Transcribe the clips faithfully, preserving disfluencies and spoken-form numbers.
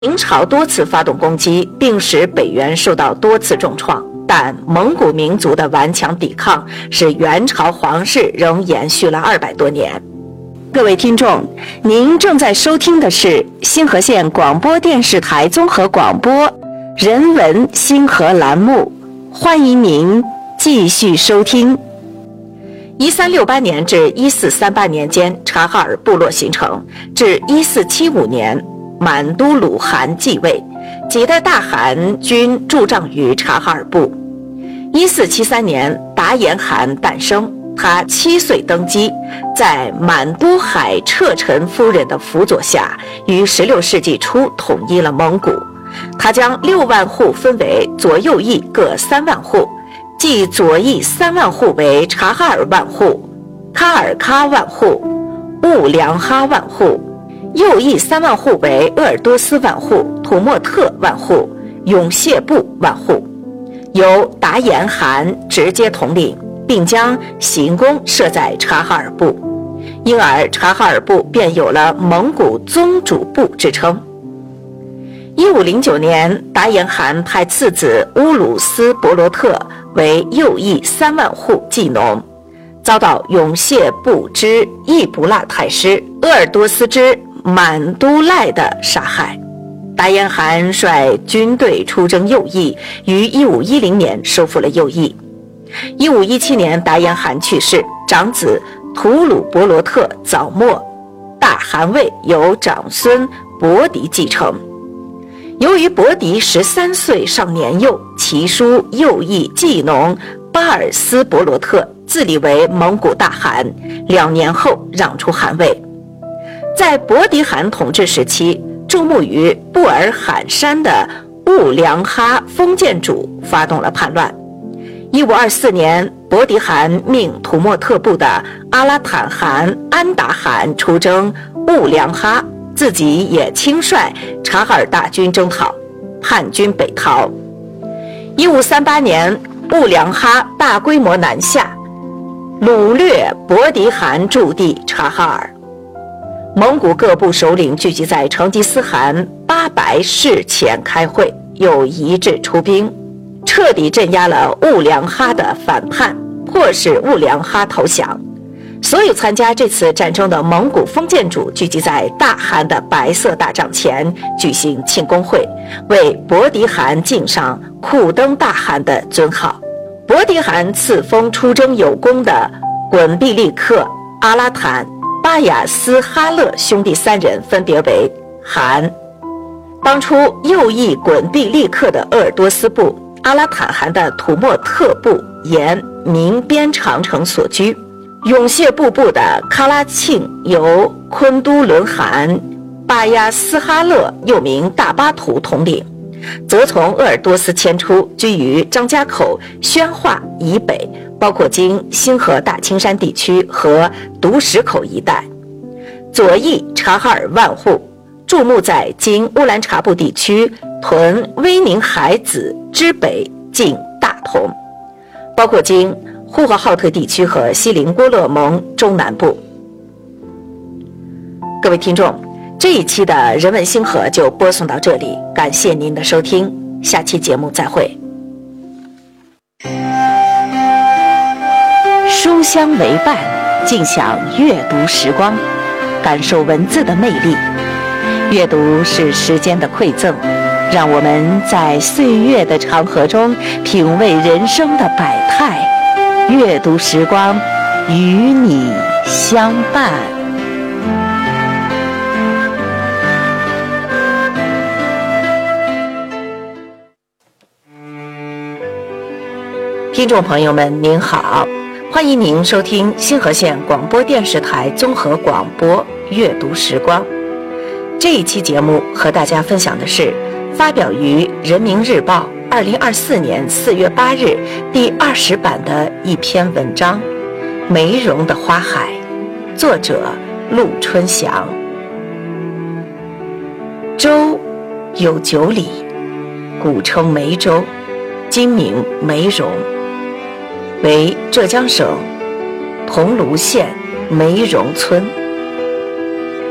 明朝多次发动攻击，并使北元受到多次重创，但蒙古民族的顽强抵抗使元朝皇室仍延续了二百多年。各位听众，您正在收听的是星河县广播电视台综合广播人文星河栏目，欢迎您继续收听。一三六八年至一四三八年间，察哈尔部落形成，至一四七五年满都鲁汗继位，几代大汗均驻帐于察哈尔部。一四七三年，达延汗诞生，他七岁登基，在满都海彻臣夫人的辅佐下，于十六世纪初统一了蒙古。他将六万户分为左右翼各三万户，即左翼三万户为察哈尔万户、喀尔喀万户、兀良哈万户，右翼三万户为鄂尔多斯万户、土默特万户、永谢部万户，由达延汗直接统领，并将行宫设在察哈尔部，因而察哈尔部便有了蒙古宗主部之称。一五零九年，达延汗派次子乌鲁斯伯罗特为右翼三万户祭农，遭到永谢部之易卜腊太师、鄂尔多斯之满都赖的杀害。达延汗率军队出征右翼，于一五一零年收复了右翼。一五一七年，达延汗去世，长子吐鲁伯罗特早没，大汗位由长孙伯迪继承。由于伯迪十三岁尚年幼，其叔右翼祭农巴尔斯伯罗特自立为蒙古大汗，两年后让出汗位。在伯迪汗统治时期，驻牧于布尔罕山的兀良哈封建主发动了叛乱。一五二四年，伯迪汗命土默特部的阿拉坦汗安达汗出征兀良哈，自己也亲率察哈尔大军征讨，叛军北逃。一五三八年，兀良哈大规模南下，掳掠伯迪汗驻地察哈尔。蒙古各部首领聚集在成吉思汗八白室前开会，又一致出兵，彻底镇压了兀良哈的反叛，迫使兀良哈投降。所有参加这次战争的蒙古封建主聚集在大汗的白色大帐前举行庆功会，为伯迪汗敬上库登大汗的尊号。伯迪汗赐封出征有功的滚毕利克、阿拉坦、巴雅斯哈勒兄弟三人，分别为汗。当初右翼滚毕利克的鄂尔多斯部、阿拉坦汗的土默特部沿明边长城所居，永谢部部的喀拉庆由昆都伦汗巴亚斯哈勒又名大巴图统领，则从鄂尔多斯迁出，居于张家口宣化以北，包括经星河大青山地区和独石口一带。左翼察哈尔万户驻牧在经乌兰察布地区屯威宁海子之北近大同，包括经呼和浩特地区和锡林郭勒盟中南部。各位听众，这一期的人文星河就播送到这里，感谢您的收听，下期节目再会。书香为伴，尽享阅读时光，感受文字的魅力。阅读是时间的馈赠，让我们在岁月的长河中品味人生的百态。阅读时光，与你相伴。听众朋友们您好，欢迎您收听星河县广播电视台综合广播阅读时光。这一期节目和大家分享的是发表于人民日报二零二四年四月八日第二十版的一篇文章《梅茸的花海》，作者陆春祥。州有九里，古称梅州，今名梅茸，为浙江省桐庐县梅茸村。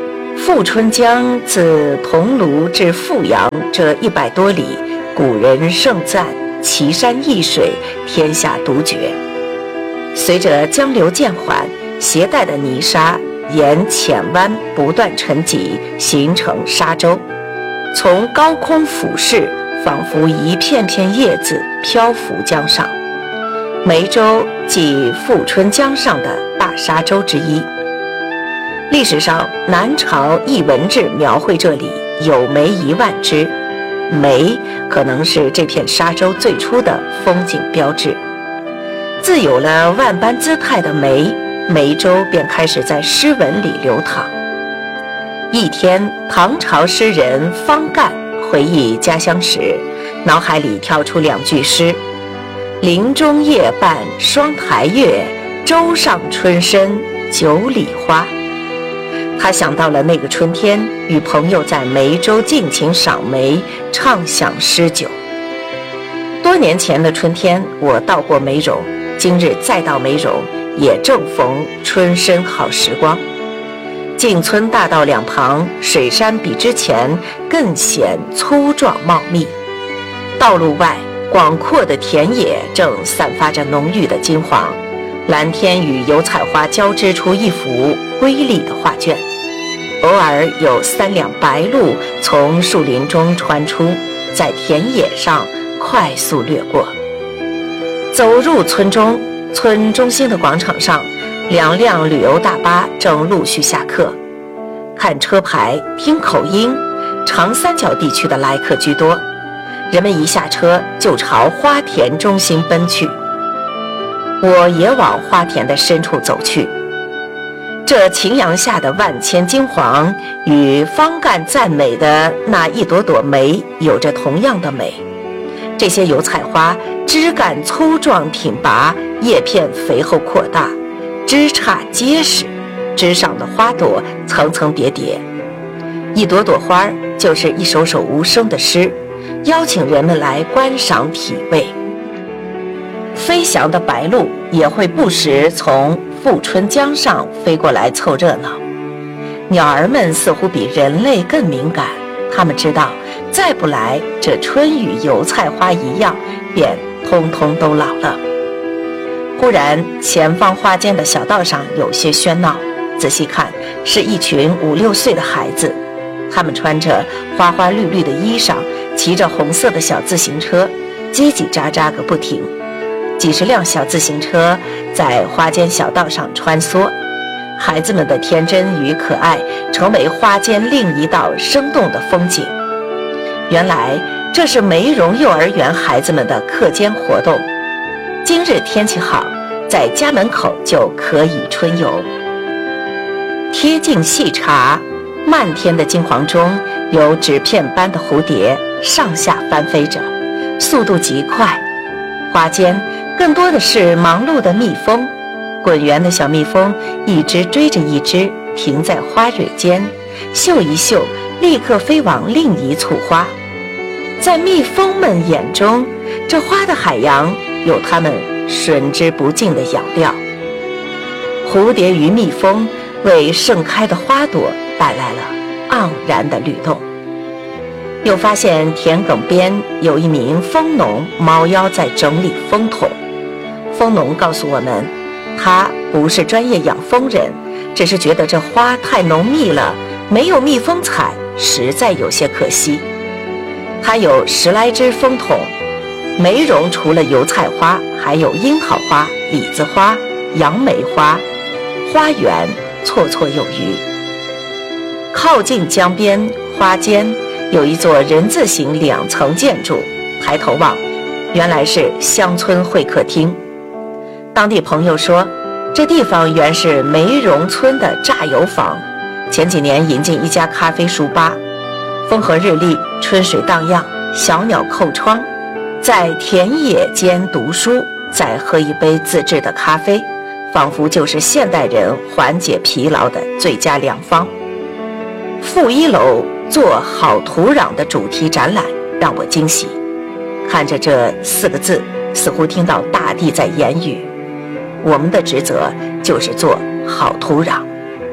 富春江自桐庐至富阳这一百多里，古人盛赞奇山异水，天下独绝。随着江流渐缓，携带的泥沙沿浅湾不断沉积，形成沙洲，从高空俯视，仿佛一片片叶子漂浮江上。梅州即富春江上的大沙洲之一。历史上，南朝艺文志描绘这里有梅一万枝，梅可能是这片沙洲最初的风景标志。自有了万般姿态的梅，梅州便开始在诗文里流淌。一天，唐朝诗人方干回忆家乡时，脑海里跳出两句诗：林中夜半双台月，洲上春深九里花。他想到了那个春天，与朋友在梅州尽情赏梅，畅享诗酒。多年前的春天，我到过梅镕，今日再到梅镕，也正逢春深好时光。进村大道两旁，水杉比之前更显粗壮茂密。道路外，广阔的田野正散发着浓郁的金黄，蓝天与油菜花交织出一幅瑰丽的画卷。偶尔有三辆白鹭从树林中穿出，在田野上快速掠过。走入村中，村中心的广场上，两辆旅游大巴正陆续下客。看车牌，听口音，长三角地区的来客居多。人们一下车就朝花田中心奔去。我也往花田的深处走去。这晴阳下的万千金黄，与方干赞美的那一朵朵梅有着同样的美。这些油菜花枝干粗壮挺拔，叶片肥厚扩大，枝杈结实，枝上的花朵层层叠叠。一朵朵花就是一首首无声的诗，邀请人们来观赏体味。飞翔的白鹭也会不时从富春江上飞过来凑热闹。鸟儿们似乎比人类更敏感，它们知道再不来，这春与油菜花一样，便通通都老了。忽然，前方花间的小道上有些喧闹，仔细看，是一群五六岁的孩子，他们穿着花花绿绿的衣裳，骑着红色的小自行车，叽叽喳喳个不停。几十辆小自行车在花间小道上穿梭，孩子们的天真与可爱成为花间另一道生动的风景。原来这是梅荣幼儿园孩子们的课间活动。今日天气好，在家门口就可以春游。贴近细查，漫天的金黄中有纸片般的蝴蝶上下翻飞着，速度极快。花间更多的是忙碌的蜜蜂，滚圆的小蜜蜂一只追着一只，停在花蕊间，嗅一嗅，立刻飞往另一簇花。在蜜蜂们眼中，这花的海洋有它们吮之不尽的养料。蝴蝶与蜜蜂为盛开的花朵带来了盎然的律动。又发现田埂边有一名蜂农猫腰在整理蜂桶。蜂农告诉我们，他不是专业养蜂人，只是觉得这花太浓密了，没有蜜蜂采，实在有些可惜。他有十来只蜂桶，梅荣除了油菜花，还有樱桃花、李子花、杨梅花，花园绰绰有余。靠近江边花间有一座人字形两层建筑，抬头望，原来是乡村会客厅。当地朋友说，这地方原是梅荣村的榨油坊，前几年引进一家咖啡书吧，风和日丽，春水荡漾，小鸟叩窗，在田野间读书，再喝一杯自制的咖啡，仿佛就是现代人缓解疲劳的最佳良方。负一楼做好土壤的主题展览让我惊喜，看着这四个字，似乎听到大地在言语，我们的职责就是做好土壤。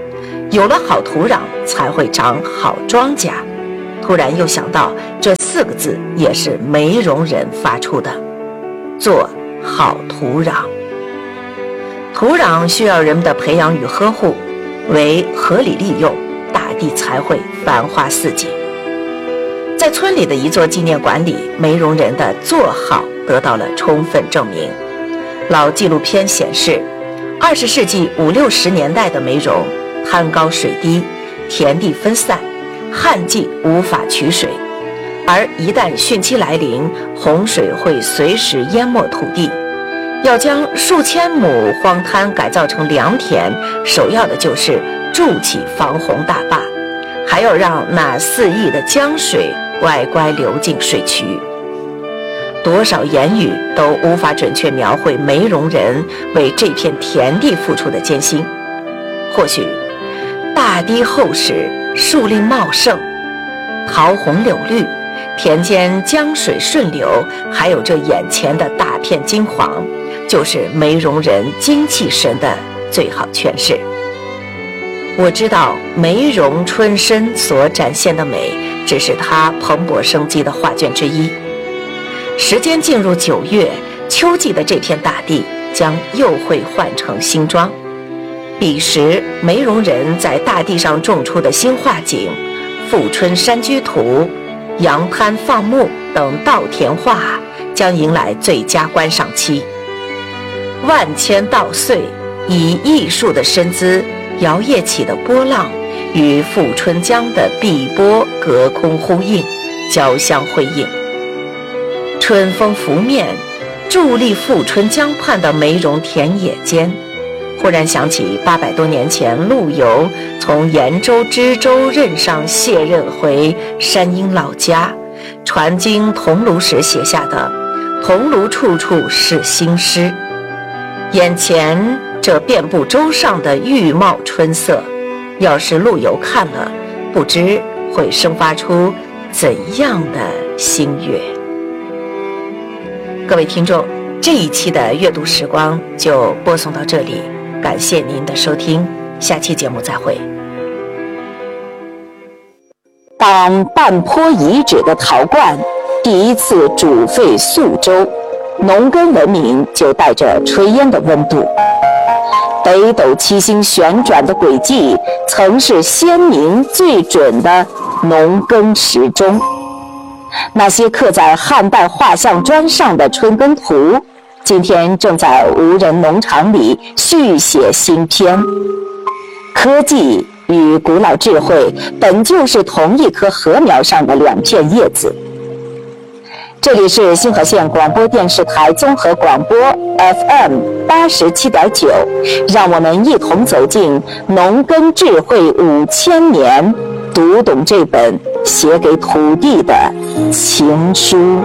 有了好土壤，才会长好庄稼。突然又想到，这四个字也是梅荣人发出的，做好土壤。土壤需要人们的培养与呵护，为合理利用，大地才会繁花似锦。在村里的一座纪念馆里，梅荣人的做好得到了充分证明。老纪录片显示，二十世纪五六十年代的梅荣，滩高水低，田地分散，旱季无法取水，而一旦汛期来临，洪水会随时淹没土地。要将数千亩荒滩改造成良田，首要的就是筑起防洪大坝，还要让那四亿的江水乖乖流进水渠。多少言语都无法准确描绘梅荣人为这片田地付出的艰辛。或许大堤厚实，树林茂盛，桃红柳绿，田间江水顺流，还有这眼前的大片金黄，就是梅荣人精气神的最好诠释。我知道梅荣春深所展现的美，只是它蓬勃生机的画卷之一。时间进入九月，秋季的这片大地将又会换成新装。彼时梅荣人在大地上种出的新画景，富春山居图、扬滩放牧等稻田画将迎来最佳观赏期。万千稻穗以艺术的身姿摇曳起的波浪，与富春江的碧波隔空呼应，交相辉映。春风拂面，伫立富春江畔的梅荣田野间，忽然想起八百多年前陆游从延州知州任上卸任回山阴老家，传经桐庐时写下的“桐庐处处是新诗”。眼前这遍布洲上的郁茂春色，要是陆游看了，不知会生发出怎样的心悦。各位听众，这一期的阅读时光就播送到这里，感谢您的收听，下期节目再会。当半坡遗址的陶罐第一次煮沸宿州，农耕文明就带着炊烟的温度。北斗七星旋转的轨迹，曾是先民最准的农耕时钟。那些刻在汉代画像砖上的春耕图，今天正在无人农场里续写新篇。科技与古老智慧本就是同一棵禾苗上的两片叶子。这里是星河县广播电视台综合广播 F M 八十七点九，让我们一同走进农耕智慧五千年，读懂这本写给土地的情书。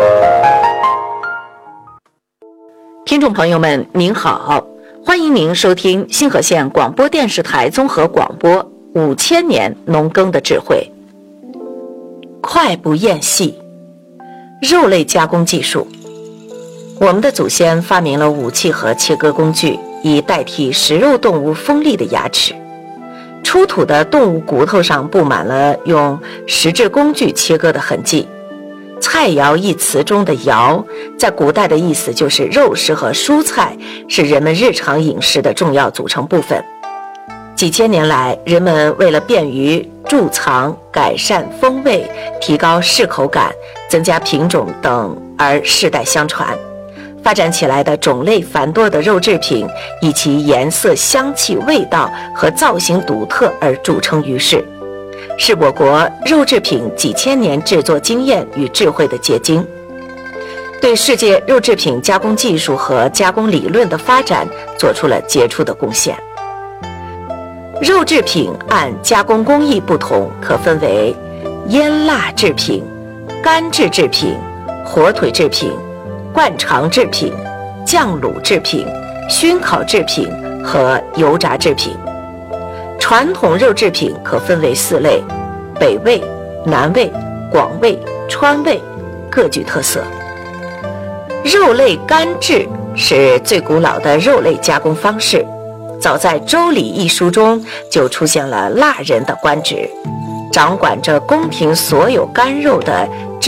听众朋友们您好，欢迎您收听星河县广播电视台综合广播五千年农耕的智慧。快不厌细，肉类加工技术。我们的祖先发明了武器和切割工具，以代替食肉动物锋利的牙齿。出土的动物骨头上布满了用石质工具切割的痕迹。菜肴一词中的肴，在古代的意思就是肉食和蔬菜是人们日常饮食的重要组成部分。几千年来，人们为了便于贮藏、改善风味、提高适口感、增加品种等而世代相传，发展起来的种类繁多的肉制品，以其颜色、香气、味道和造型独特而著称于世，是我国肉制品几千年制作经验与智慧的结晶，对世界肉制品加工技术和加工理论的发展做出了杰出的贡献。肉制品按加工工艺不同，可分为腌腊制品、干制制品、火腿制品、灌肠制品、酱卤制品、熏烤制品和油炸制品。传统肉制品可分为四类：北味、南味、广味、川味，各具特色。肉类干制是最古老的肉类加工方式， 早在《周礼》一书中就出现了腊人的官职，掌管着宫廷所有干肉的